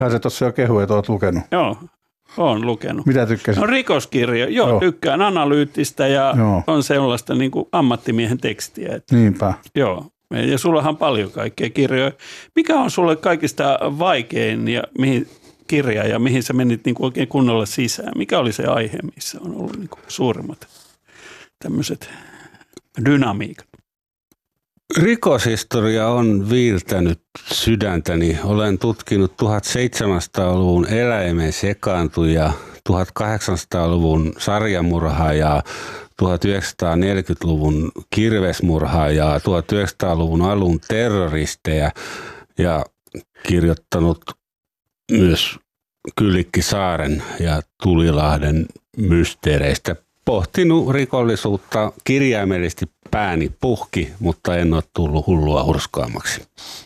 Se tuossa jo kehu, että olet lukenut. Joo, olen lukenut. Mitä tykkäsit? No rikoskirja, joo. Tykkään analyyttistä ja on sellaista niin kuin ammattimiehen tekstiä. Että, niinpä. Joo, ja sullahan on paljon kaikkea kirjoja. Mikä on sulle kaikista vaikein kirja ja mihin sä menit niin kuin oikein kunnolla sisään? Mikä oli se aihe, missä on ollut niin kuin suurimmat tämmöiset dynamiikat? Rikoshistoria on viiltänyt sydäntäni. Olen tutkinut 1700-luvun eläimen sekaantuja, 1800-luvun sarjamurhaajaa, 1940-luvun kirvesmurhaajaa, 1900-luvun alun terroristeja ja kirjoittanut myös Kyllikkisaaren ja Tulilahden mysteereistä. Pohtinut rikollisuutta kirjaimellisesti pääni puhki, mutta en ole tullut hullua hurskaammaksi.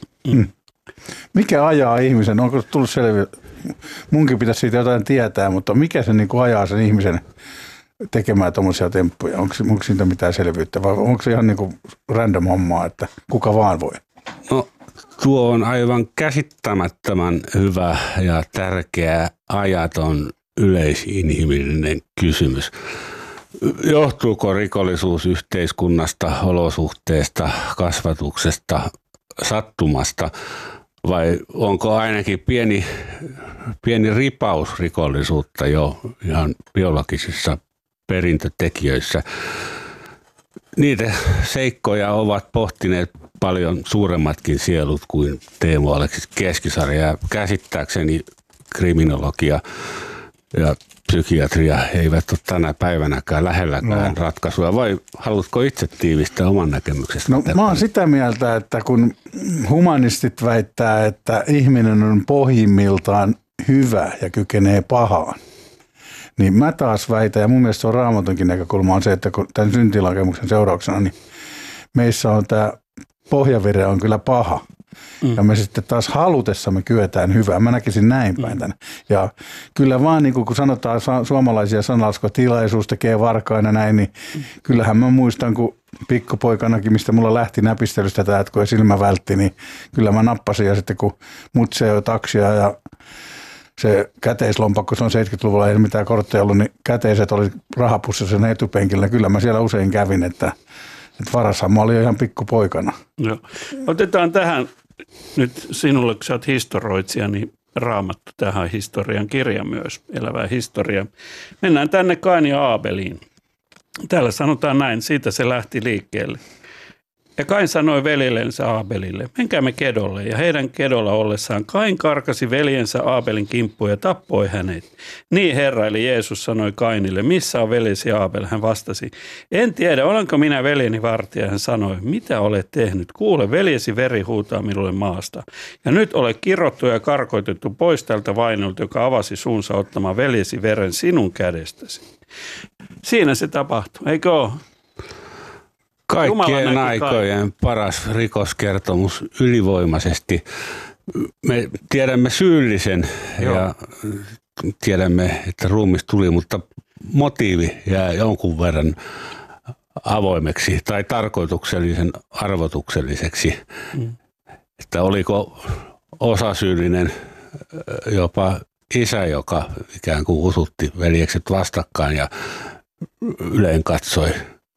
Mikä ajaa ihmisen? Onko tullut selviä? Munkin pitäisi siitä jotain tietää, mutta mikä se niin kuin ajaa sen ihmisen tekemään tuommoisia temppuja? Onko siitä mitään selvyyttä vai onko se ihan niin kuin random hommaa, että kuka vaan voi? No, tuo on aivan käsittämättömän hyvä ja tärkeä ajaton yleisinhimillinen kysymys. Johtuuko rikollisuus yhteiskunnasta, olosuhteesta, kasvatuksesta, sattumasta vai onko ainakin pieni ripaus rikollisuutta jo ihan biologisissa perintötekijöissä? Niitä seikkoja ovat pohtineet paljon suuremmatkin sielut kuin Teemu Aleksis Keskisarja. Käsittääkseni kriminologia ja psykiatria eivät ole tänä päivänäkään lähelläkään ratkaisua. Vai haluatko itse tiivistää oman näkemyksestä? No mä oon sitä mieltä, että kun humanistit väittää, että ihminen on pohjimmiltaan hyvä ja kykenee pahaan, niin mä taas väitän, ja mun mielestä se on Raamatunkin näkökulma on se, että kun tämän syntilakemuksen seurauksena, niin meissä on tämä pohjavire on kyllä paha. Ja me sitten taas halutessamme kyetään hyvää. Mä näkisin näin päin tänne. Ja kyllä vaan niin kun sanotaan suomalaisia sanalliskoja, tilaisuus tekee varkaina näin, niin kyllähän mä muistan, kun pikkupoikanakin, mistä mulla lähti näpistelystä tämä, että kun silmä vältti, niin kyllä mä nappasin. Ja sitten kun mut se taksia ja se käteislompakko, se on 70-luvulla, ei mitään kortteja ollut, niin käteiset oli rahapussissa sen etupenkillä. Kyllä mä siellä usein kävin, että varashan mä olin ihan pikkupoikana. Joo. Otetaan tähän nyt sinulle, kun sä oot historioitsija, niin Raamattu tähän historian kirja myös, elävää historiaa. Mennään tänne Kain ja Aabeliin. Täällä sanotaan näin, siitä se lähti liikkeelle. Ja Kain sanoi veljellensä Aabelille, menkäämme kedolle. Ja heidän kedolla ollessaan Kain karkasi veljensä Aabelin kimppuun ja tappoi hänet. Niin Herra, eli Jeesus sanoi Kainille, missä on veljesi Aabel? Hän vastasi, en tiedä, olenko minä veljeni vartija? Hän sanoi, mitä olet tehnyt? Kuule, veljesi veri huutaa minulle maasta. Ja nyt ole kirottu ja karkoitettu pois tältä vainolta, joka avasi suunsa ottamaan veljesi veren sinun kädestäsi. Siinä se tapahtui, eikö ole? Kaikkien aikojen paras rikoskertomus ylivoimaisesti. Me tiedämme syyllisen ja tiedämme, että ruumis tuli, mutta motiivi jää jonkun verran avoimeksi tai tarkoituksellisen arvotukselliseksi. Että oliko osasyyllinen jopa isä, joka ikään kuin usutti veljekset vastakkain ja yleen katsoi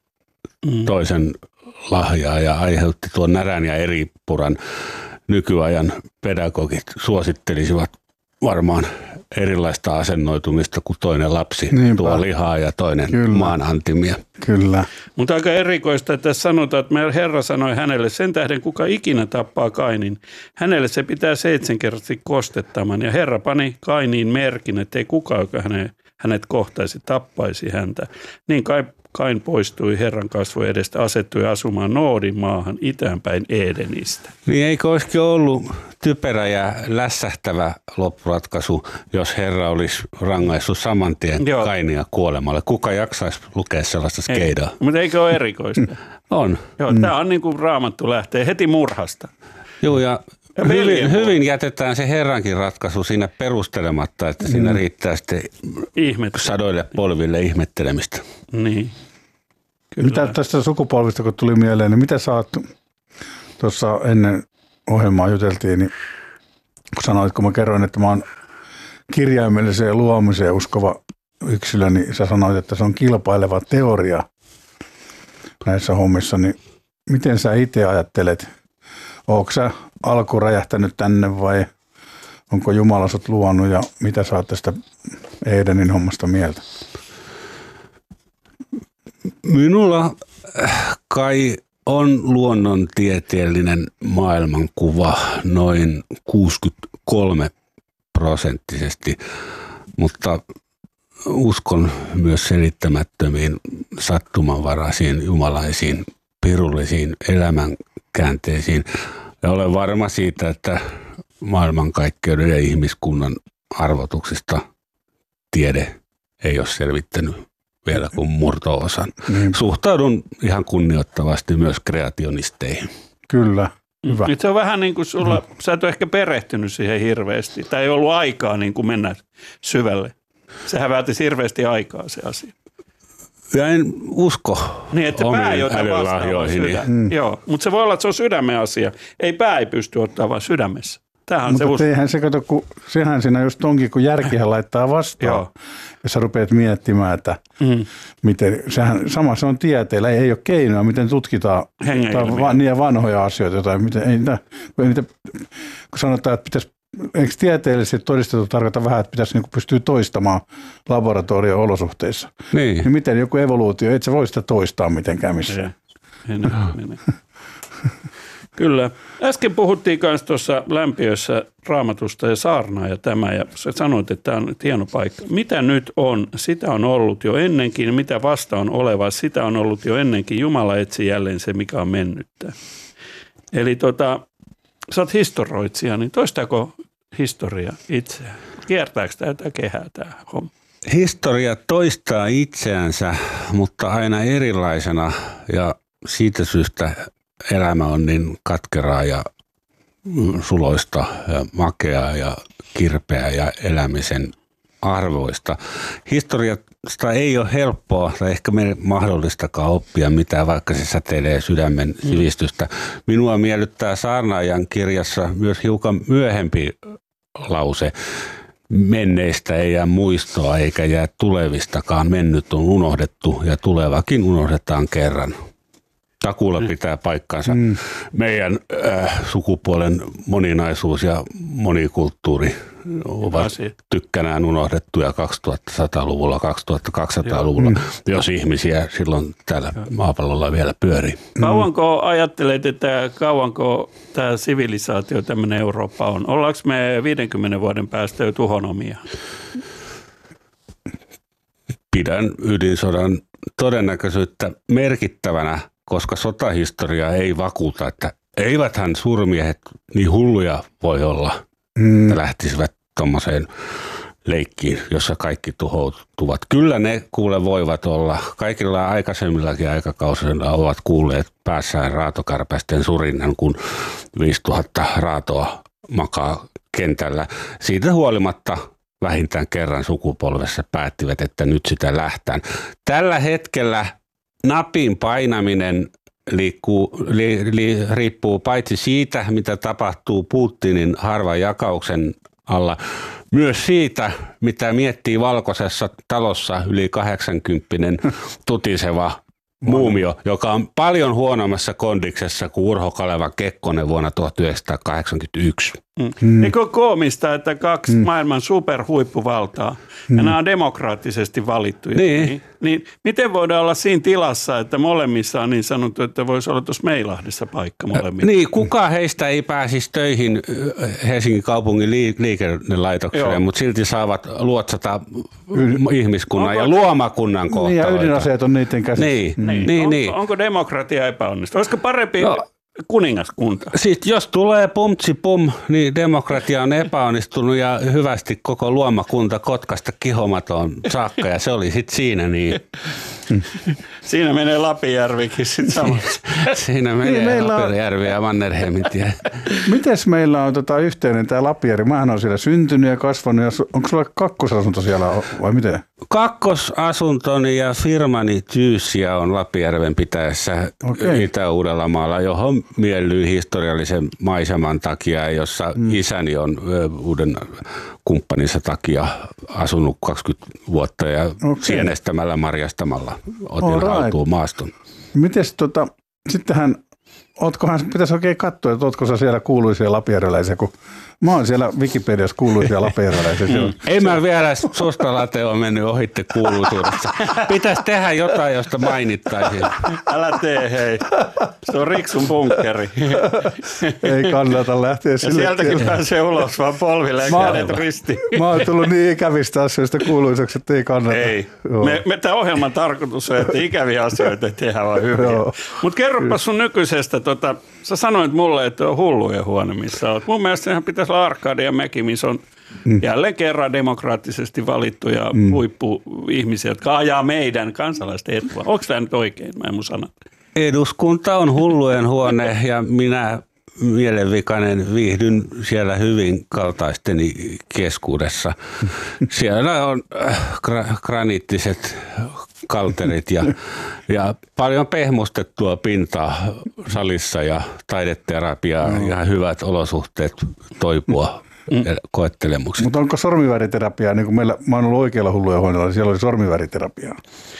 toisen lahjaa ja aiheutti tuon närän ja eripuran. Nykyajan pedagogit suosittelisivat varmaan erilaista asennoitumista, kuin toinen lapsi tuo lihaa ja toinen maanantimia. Kyllä. Mutta aika erikoista, että tässä sanotaan, että Herra sanoi hänelle, sen tähden kuka ikinä tappaa Kainin, hänelle se pitää 7-kertaisesti kostettaman. Ja Herra pani Kainiin merkin, ettei kukaan, joka hänet kohtaisi, tappaisi häntä. Niin Kain poistui Herran kasvojen edestä, asettui asumaan Noodin maahan itäänpäin Edenistä. Niin eikö olisikin ollut typerä ja lässähtävä loppuratkaisu, jos Herra olisi rangaissut saman tien Kainia kuolemalle? Kuka jaksaisi lukea sellaista skeidaa? Mutta eikö ole erikoista? On. Joo, tämä on niin kuin Raamattu lähtee heti murhasta. Joo, ja hyvin jätetään se Herrankin ratkaisu siinä perustelematta, että siinä riittää sitten sadoille polville ihmettelemistä. Niin. Kyllä. Mitä tästä sukupolvista, kun tuli mieleen, niin mitä sä oot tuossa ennen ohjelmaa juteltiin, niin kun mä kerroin, että mä oon kirjaimelliseen luomiseen uskova yksilö, niin sä sanoit, että se on kilpaileva teoria näissä hommissa, niin miten sä itse ajattelet? Ootko sä alku räjähtänyt tänne vai onko Jumala sut luonut ja mitä sä oot tästä Edenin hommasta mieltä? Minulla kai on luonnontieteellinen maailmankuva noin 63%, mutta uskon myös selittämättömiin, sattumanvaraisiin, jumalaisiin, pirullisiin elämänkäänteisiin. Ja olen varma siitä, että maailmankaikkeuden ja ihmiskunnan arvotuksista tiede ei ole selvittänyt vielä kuin murto-osan. Suhtaudun ihan kunnioittavasti myös kreationisteihin. Kyllä, hyvä. Nyt se on vähän niin kuin sulla, sä et ole ehkä perehtynyt siihen hirveästi, tai ei ollut aikaa niin kuin mennä syvälle. Sehän vaatisi hirveästi aikaa se asia. Ja en usko niin, että pää ei ota vastaan sydän. Joo, mutta se voi olla, että se on sydämen asia. Ei pää ei pysty ottaa vaan sydämessä. Mutta eihän se kato, kun sehän siinä just onkin, kun järkihän laittaa vastaan. Ja sä rupeat miettimään, että miten, se on tieteellä, ei ole keinoa, miten tutkitaan niitä vanhoja asioita. Tai miten, kun sanotaan, että pitäisi, eikö tieteellisesti todistettu tarkoita vähän, että pitäisi niin pystyä toistamaan laboratorio-olosuhteissa. Niin miten joku evoluutio, et sä voi sitä toistaa mitenkään missään. Kyllä. Äsken puhuttiin myös tuossa lämpiössä Raamatusta ja saarnaa ja tämä, ja sä sanoit, että tämä on hieno paikka. Mitä nyt on? Sitä on ollut jo ennenkin. Mitä vasta on oleva? Sitä on ollut jo ennenkin. Jumala etsi jälleen se, mikä on mennyttä. Eli sä oot historioitsija, niin toistaako historia itseään? Kiertääkö tätä kehää tämä homma? Historia toistaa itseänsä, mutta aina erilaisena, ja siitä syystä elämä on niin katkeraa ja suloista ja makeaa ja kirpeää ja elämisen arvoista. Historiasta ei ole helppoa tai ehkä meille mahdollistakaan oppia mitään, vaikka se säteilee sydämen sivistystä. Minua miellyttää saarnaajan kirjassa myös hiukan myöhempi lause. Menneistä ei jää muistoa eikä jää tulevistakaan. Mennyt on unohdettu ja tulevakin unohdetaan kerran. Takuulla pitää paikkansa. Meidän sukupuolen moninaisuus ja monikulttuuri ovat tykkänään unohdettuja 2100-luvulla, 2200-luvulla, jos ihmisiä silloin täällä maapallolla vielä pyörii. Kauanko ajattelet, että kauanko tämä sivilisaatio, tämmöinen Eurooppa on? Ollaanko me 50 vuoden päästä jo tuhonomia? Pidän ydinsodan todennäköisyyttä merkittävänä, koska sotahistoria ei vakuuta, että eiväthän suurmiehet niin hulluja voi olla, että lähtisivät tuommoiseen leikkiin, jossa kaikki tuhoutuvat. Kyllä ne voivat olla. Kaikilla aikaisemmillakin aikakausilla ovat kuulleet päässään raatokärpäisten surinnan, kun 5000 raatoa makaa kentällä. Siitä huolimatta vähintään kerran sukupolvessa päättivät, että nyt sitä lähtään. Tällä hetkellä napin painaminen riippuu paitsi siitä, mitä tapahtuu Putinin harvan jakauksen alla, myös siitä, mitä miettii valkoisessa talossa yli 80 tutiseva muumio, joka on paljon huonommassa kondiksessa kuin Urho Kaleva Kekkonen vuonna 1981. Eikö ole koomista, että kaksi maailman superhuippuvaltaa, ja nämä on demokraattisesti valittuja. Niin miten voidaan olla siinä tilassa, että molemmissa on niin sanottu, että voisi olla tuossa Meilahdessa paikka molemmissa? Niin, kuka heistä ei pääsisi töihin Helsingin kaupungin liikennelaitokselle, mutta silti saavat luotsata ihmiskunnan ja luomakunnan kohtaloita. Niin, ja ydinaseet on niiden käsissä. Niin. Onko demokratia epäonnistunut? Olisiko parempi kuningaskunta? Sitten jos tulee pumtsi pum, niin demokratia on epäonnistunut ja hyvästi koko luomakunta Kotkasta Kihomatoon saakka, ja se oli sitten siinä niin. Siinä menee Lapinjärvikin sitten samassa. Siinä menee Lapinjärvi ja Mannerheimin tie. Mites meillä on yhteinen tämä Lapinjärvi? Mähän on siellä syntynyt ja kasvanut, ja onko sulla kakkosasunto siellä vai miten? Kakkosasuntoni ja firmani Tyyssiä on Lapijärven pitäessä Itä-Uudellamaalla, johon miellyy historiallisen maiseman takia, jossa isäni on uuden kumppaninsa takia asunut 20 vuotta ja sienestämällä, marjastamalla otin haltuun maaston. Mites sittenhän, pitäisi oikein katsoa, että ootko sä siellä kuuluisia lapijärveläisiä, kun mä oon siellä Wikipediassa kuuluisia lapijärveläisiä. Ei mä vielä susta late on mennyt ohitte kuuluisuudessa. Pitäisi tehdä jotain, josta mainittaisiin. Älä tee, hei. Se on Riksun bunkkeri. Ei kannata lähteä sille. Sieltäkin pääsee ulos vaan polville ja kädet ristiin. Mä oon tullut niin ikävistä asioista kuuluiseksi, että ei kannata. Ei. Tämä ohjelman tarkoitus on, että ikäviä asioita tehdään vaan hyviä. Mutta kerropa sun nykyisestä, sä sanoit mulle, että on hulluja huone, missä olet. Mun mielestä sehän pitäisi olla Arkadia Mäki, missä on jälleen kerran demokraattisesti valittuja huippuihmisiä, jotka ajaa meidän kansalaisten etua. Onko tämä nyt oikein? Mä en mun sana. Eduskunta on hullujen huone ja minä mielenvikainen viihdyn siellä hyvin kaltaisteni keskuudessa. Siellä on graniittiset kalterit ja paljon pehmustettua pintaa salissa ja taideterapiaa ja hyvät olosuhteet toipua koettelemuksista. Mutta onko sormiväriterapia, niin kuin mä oon ollut oikealla hulluja huoneella, niin siellä oli sormiväriterapia.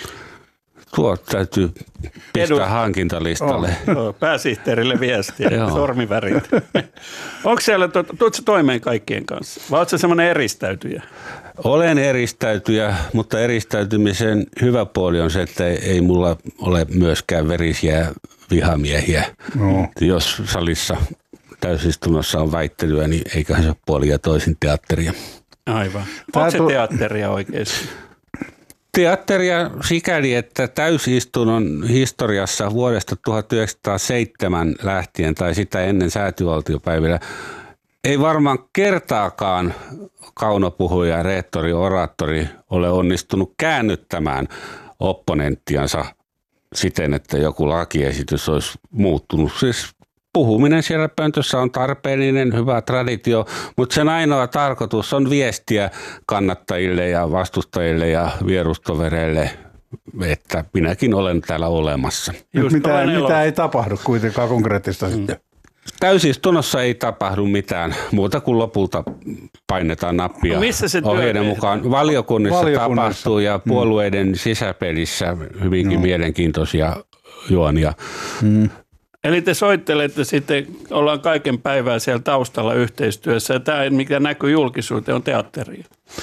Tuo täytyy pistää hankintalistalle. Pääsihteerille viestiä, sormivärit. Onko siellä, tuutko toimeen kaikkien kanssa? Vai oletko semmoinen eristäytyjä? Olen eristäytyjä, mutta eristäytymisen hyvä puoli on se, että ei mulla ole myöskään verisiä vihamiehiä. No. Jos salissa täysistunnossa on väittelyä, niin eiköhän se puoli ja toisin teatteria. Aivan. Onko se teatteria oikeasti? Teatteria sikäli, että täysistunnon historiassa vuodesta 1907 lähtien tai sitä ennen säätyvaltiopäivillä ei varmaan kertaakaan kaunopuhuja, rehtori, oraattori ole onnistunut käännyttämään opponenttiansa siten, että joku lakiesitys olisi muuttunut. Siis puhuminen siellä pöntössä on tarpeellinen, hyvä traditio, mutta sen ainoa tarkoitus on viestiä kannattajille ja vastustajille ja vierustovereille, että minäkin olen täällä olemassa. Mitä ei tapahdu kuitenkaan konkreettista sitten? Täysistunnossa ei tapahdu mitään muuta kuin lopulta painetaan nappia ohjeiden mukaan. Valiokunnissa tapahtuu ja puolueiden sisäpelissä hyvinkin mielenkiintoisia juonia. Eli te soittelette sitten, ollaan kaiken päivää siellä taustalla yhteistyössä ja tämä, mikä näkyy julkisuuteen, on teatteria.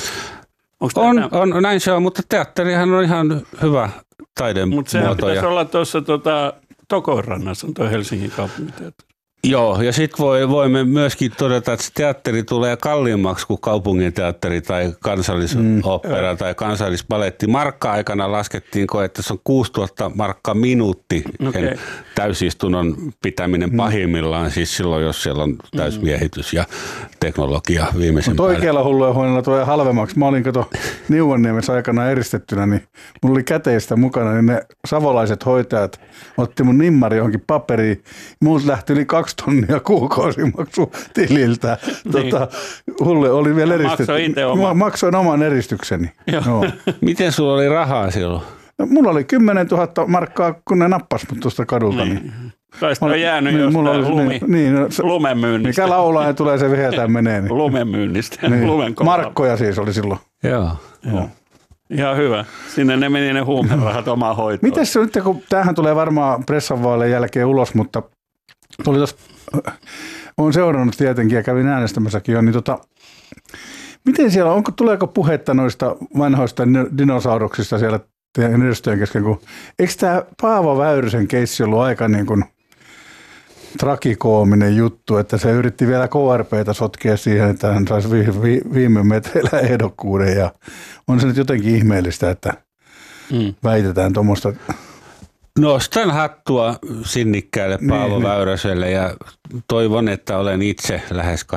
On, näin se on, mutta teatterihan on ihan hyvä taidemuoto. Mutta sehän pitäisi olla tuossa Tokonrannassa, on tuo Helsingin kaupunginteatteri. Joo, ja sitten voimme myöskin todeta, että se teatteri tulee kalliimmaksi kuin kaupunginteatteri tai kansallisopera tai kansallisbaletti. Markka-aikana laskettiin, että se on 6000 markkaa minuutti täysistunnon pitäminen pahimmillaan, siis silloin, jos siellä on täysmiehitys ja teknologia viimeisen päälle. Oikealla hulluja huoneella tulee halvemmaksi. Mä olin Niuvanniemessä aikana eristettynä, niin mulla oli käteistä mukana, niin ne savolaiset hoitajat otti mun nimmari johonkin paperiin. Muut lähti yli 2 tonnia kuukausimaksu tililtä. Niin. Hulle oli vielä eristetty. Maksoin oman eristykseni. No. Miten sulla oli rahaa silloin? No, mulla oli 10 000 markkaa, kun ne nappas mut tuosta kadulta. Niin. Kai sitä on jäänyt jostain lumemyynnistä. Mikä laulaa ja tulee se viheltään menee. Niin. Lumemyynnistä. Niin. Markkoja siis oli silloin. Joo. Ihan hyvä. Sinne ne meni ne huumerahat omaan hoitoon. Mites se nyt, kun tämähän tulee varmaan pressanvaalien jälkeen ulos, mutta tuli olen seurannut tietenkin ja kävin äänestämässäkin jo, niin miten siellä, tuleeko puhetta noista vanhoista dinosauruksista siellä teidän edustajien kesken, kun eikö tämä Paavo Väyrysen keissi ollut aika niin kuin trakikoominen juttu, että se yritti vielä KRP:tä sotkea siihen, että hän saisi viime metreillä ehdokkuuden ja on se nyt jotenkin ihmeellistä, että väitetään tuommoista. Nostan hattua sinnikkäälle Paavo Väyräselle ja toivon, että olen itse lähes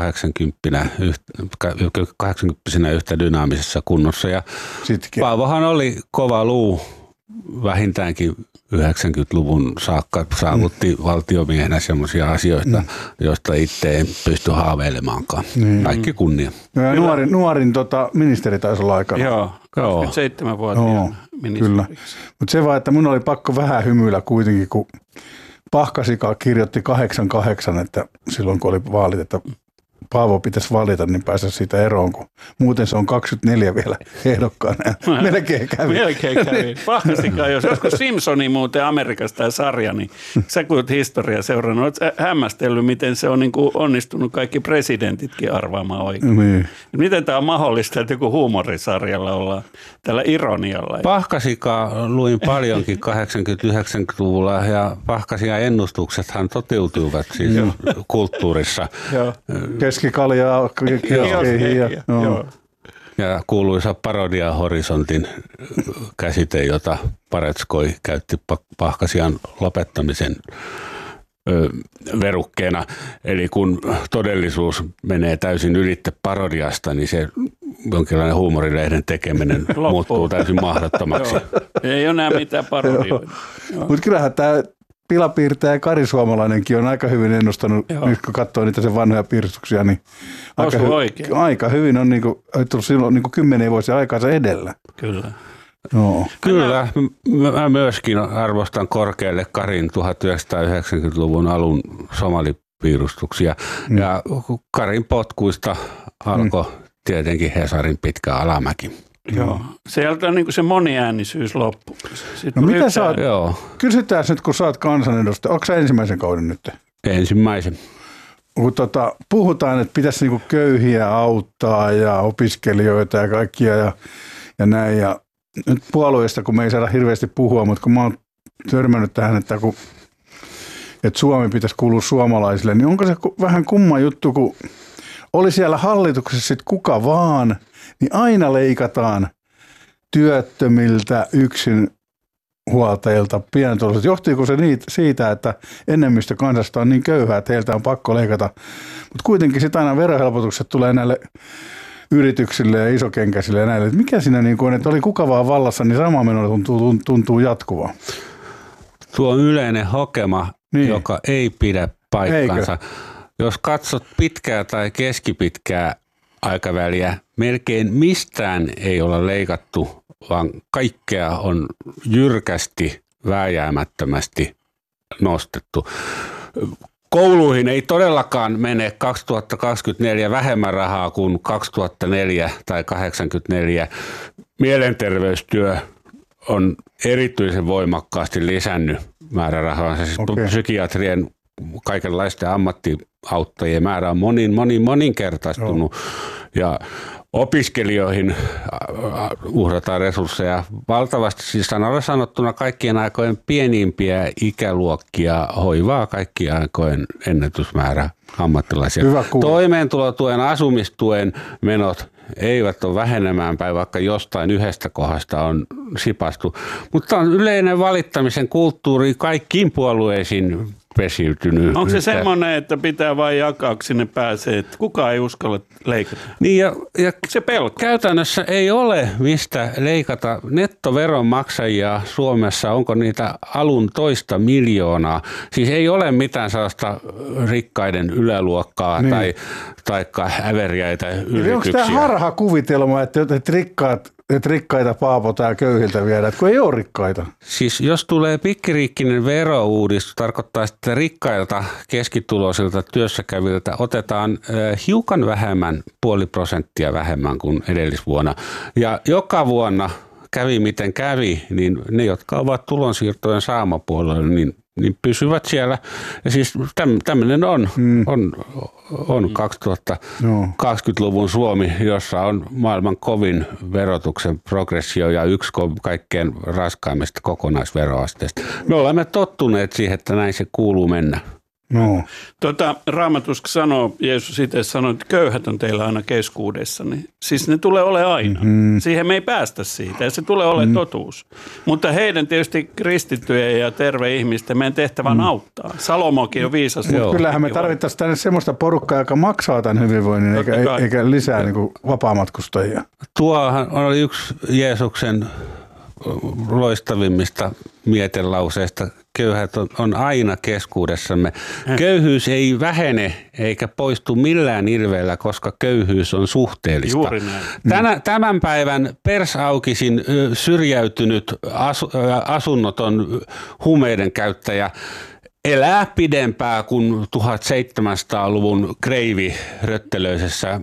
80-vuotiaana yhtä dynaamisessa kunnossa. Ja Paavohan oli kova luu vähintäänkin 90-luvun saakka saavutti valtiomiehenä sellaisia asioita, joista itse en pysty haaveilemaankaan. Kaikki kunnia. Nuorin ministeri taisi olla aikana. Joo, 27-vuotiaana ministeri. Kyllä, mutta se vaan, että mun oli pakko vähän hymyillä kuitenkin, kun Pahkasika kirjoitti 88, että silloin kun oli vaalit, että Paavo pitäisi valita, niin päästä siitä eroon, kun muuten se on 24 vielä ehdokkaana. Melkein kävi. Pahkasika, jos joskus Simpsoni muuten Amerikasta tämä sarja, niin sä kun olet historiaa seurannut, olet hämmästellyt, miten se on niin kuin onnistunut kaikki presidentitkin arvaamaan oikein. Niin. Miten tämä on mahdollista, että joku huumorisarjalla ollaan tällä ironialla? Pahkasikaa luin paljonkin 80-90-luvulla ja Pahkasian ennustuksethan toteutuivat siis kulttuurissa. Joo. Keskikaljaa, keskeihin. Ja kuuluisa parodia Horisontin käsite, jota Paretskoi käytti Pahkasian lopettamisen verukkeena. Eli kun todellisuus menee täysin ylitte parodiasta, niin se jonkinlainen huumorilehden tekeminen muuttuu täysin mahdottomaksi. Ei ole enää mitään parodioita. Mutta kyllähän tämä pilapiirtäjä Kari Suomalainenkin on aika hyvin ennustanut, nyt kun katsoo niitä sen vanhoja piirstuksia, niin aika hyvin on tullut silloin 10 vuosia aikaansa edellä. Kyllä. No. Kyllä, mä myöskin arvostan korkealle Karin 1990-luvun alun somalipiirustuksia. Ja Karin potkuista alkoi tietenkin Hesarin pitkä alamäki. Joo. Sieltä niin se moniäänisyys loppui. No mitä sä oot? Kysytään nyt, kun sä oot kansanedustaja. Onko sä ensimmäisen kauden nyt? Ensimmäisen. Kun puhutaan, että pitäisi niinku köyhiä auttaa ja opiskelijoita ja kaikkia ja näin. Ja nyt puolueista, kun me ei saada hirveästi puhua, mutta kun mä oon törmännyt tähän, että Suomi pitäisi kuulua suomalaisille, niin onko se vähän kumma juttu, kun oli siellä hallituksessa sitten kuka vaan, niin aina leikataan työttömiltä, yksinhuoltajilta, pienituloisilta. Johtuiko se siitä, että enemmistö kansasta on niin köyhää, että heiltä on pakko leikata, mutta kuitenkin sitten aina verohelpotukset tulee näille yrityksille ja isokenkäisille ja näille. Että mikä siinä niin kuin on, että oli kuka vaan vallassa, niin sama meno tuntuu jatkuvaa. Tuo on yleinen hokema, joka ei pidä paikkansa. Eikö? Jos katsot pitkää tai keskipitkää aikaväliä, melkein mistään ei olla leikattu, vaan kaikkea on jyrkästi, vääjäämättömästi nostettu. Kouluihin ei todellakaan mene 2024 vähemmän rahaa kuin 2004 tai 1984. Mielenterveystyö on erityisen voimakkaasti lisännyt määrärahaa. Siis psykiatrien kaikenlaisten ammattiauttajien määrä on moninkertaistunut ja opiskelijoihin uhrataan resursseja valtavasti. Siis sanalla sanottuna kaikkien aikojen pienimpiä ikäluokkia hoivaa kaikkien aikojen ennätysmäärä ammattilaisia. Toimeentulotuen, asumistuen menot eivät ole vähenemään päin, vaikka jostain yhdestä kohdasta on sipastu. Mutta on yleinen valittamisen kulttuuri kaikkiin puolueisiin pesiytynyt. Onko se semmoinen, että pitää vain jakaa, kun sinne pääsee, että kukaan ei uskalla leikata? Niin ja se pelko. Käytännössä ei ole mistä leikata nettoveronmaksajia Suomessa. Onko niitä alun 2 miljoonaa? Siis ei ole mitään sellaista rikkaiden yläluokkaa tai äveriäitä yrityksiä. Eli onko tämä harha kuvitelma, että rikkaita paapotaan ja köyhiltä viedään, kun ei ole rikkaita? Siis jos tulee pikkiriikkinen verouudistus, tarkoittaa, että rikkailta keskituloisilta työssäkäviltä otetaan hiukan vähemmän, 0,5% vähemmän kuin edellisvuonna. Ja joka vuonna kävi miten kävi, niin ne, jotka ovat tulonsiirtojen saamapuolella, niin pysyvät siellä. Ja siis tämmöinen on 2020-luvun Suomi, jossa on maailman kovin verotuksen progressio ja yksi kaikkein raskaimmista kokonaisveroasteista. Me olemme tottuneet siihen, että näin se kuuluu mennä. No. Raamatus sanoo, Jeesus itse sanoi, että köyhät on teillä aina keskuudessa. Niin, siis ne tulee olemaan aina. Siihen me ei päästä siitä ja se tulee olemaan totuus. Mutta heidän tietysti kristittyjen ja terve ihmisten meidän tehtävä on auttaa. Salomokin on viisas. Kyllähän me tarvittaisiin tänne semmoista porukkaa, joka maksaa tämän hyvinvoinnin eikä lisää niin kuin vapaamatkustajia. Tuohan oli yksi Jeesuksen loistavimmista mietelauseista. Köyhät on aina keskuudessamme. Köyhyys ei vähene eikä poistu millään ilveellä, koska köyhyys on suhteellista. Juuri näin. Tämän päivän persaukisin syrjäytynyt asunnoton huumeiden käyttäjä elää pidempään kuin 1700-luvun kreivi röttelöisessä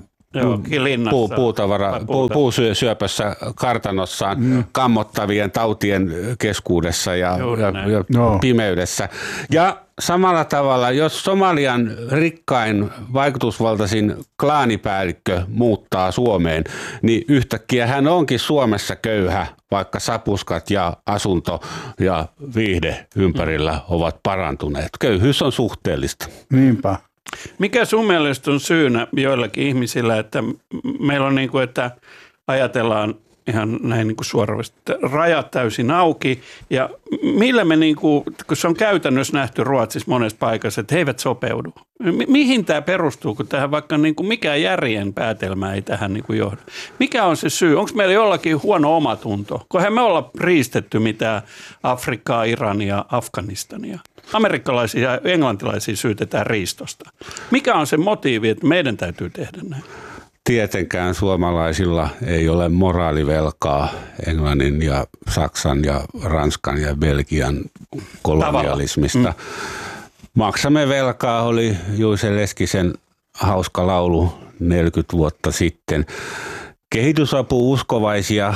puusyöpössä kartanossaan kammottavien tautien keskuudessa ja pimeydessä. Ja samalla tavalla, jos Somalian rikkain vaikutusvaltaisin klaanipäällikkö muuttaa Suomeen, niin yhtäkkiä hän onkin Suomessa köyhä, vaikka sapuskat ja asunto ja viihde ympärillä ovat parantuneet. Köyhyys on suhteellista. Niinpä. Mikä sun mielestä on syynä joillakin ihmisillä, että meillä on niin kuin, että ajatellaan ihan näin niin kuin suoravasti, että rajat täysin auki ja millä me niin kuin, kun se on käytännössä nähty Ruotsissa monessa paikassa, että he eivät sopeudu. Mihin tämä perustuu, kun tähän vaikka niin kuin mikään järjen päätelmä ei tähän niin kuin johda? Mikä on se syy? Onko meillä jollakin huono omatunto? Kohan me olla riistetty mitään Afrikkaa, Irania, Afganistania. Amerikkalaisia ja englantilaisia syytetään riistosta. Mikä on se motiivi, että meidän täytyy tehdä näin? Tietenkään suomalaisilla ei ole moraalivelkaa Englannin ja Saksan ja Ranskan ja Belgian kolonialismista. Maksamme velkaa, oli Juise Leskisen hauska laulu 40 vuotta sitten. Kehitysapu-uskovaisia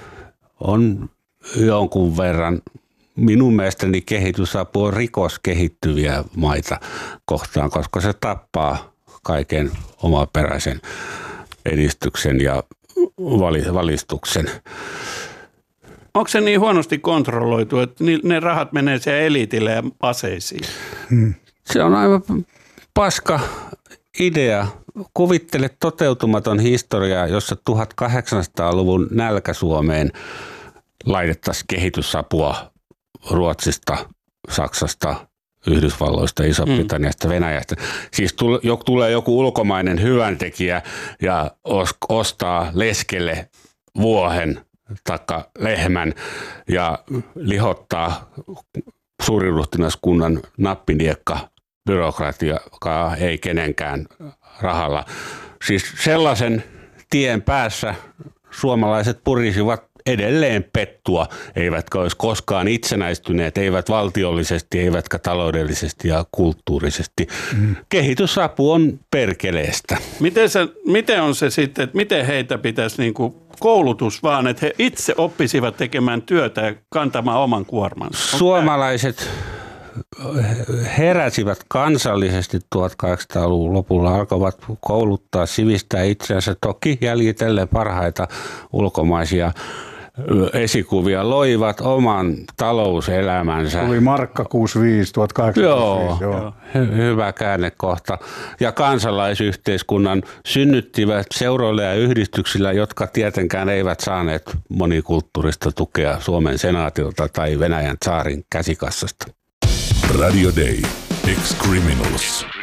on jonkun verran. Minun mielestäni kehitysapu on rikos kehittyviä maita kohtaan, koska se tappaa kaiken omaperäisen edistyksen ja valistuksen. Onko se niin huonosti kontrolloitu, että ne rahat menee siellä eliitille ja aseisiin? Se on aivan paska idea. Kuvittele toteutumaton historia, jossa 1800-luvun nälkä-Suomeen laitettaisiin kehitysapua Ruotsista, Saksasta, Yhdysvalloista, Iso-Britanniasta, Venäjästä. Siis tulee joku ulkomainen hyväntekijä ja ostaa leskelle vuohen taikka lehmän ja lihottaa suuriruhtinaskunnan nappiniekka byrokratiaa ei kenenkään rahalla. Siis sellaisen tien päässä suomalaiset purisivat edelleen pettua, eivätkä olisi koskaan itsenäistyneet, eivät valtiollisesti, eivätkä taloudellisesti ja kulttuurisesti. Kehitysapu on perkeleestä. Miten on se sitten, että miten heitä pitäisi niin kuin koulutus vaan, että he itse oppisivat tekemään työtä ja kantamaan oman kuormansa? Suomalaiset heräsivät kansallisesti 1800-luvun lopulla, alkoivat kouluttaa, sivistää itseänsä, toki jäljitellen parhaita ulkomaisia esikuvia, loivat oman talouselämänsä. Oli markka 65, 1865. Joo. Hyvä käännekohta. Ja kansalaisyhteiskunnan synnyttivät seuroilla ja yhdistyksillä, jotka tietenkään eivät saaneet monikulttuurista tukea Suomen senaatilta tai Venäjän tsaarin käsikassasta. Radio Day. Ex-Criminals.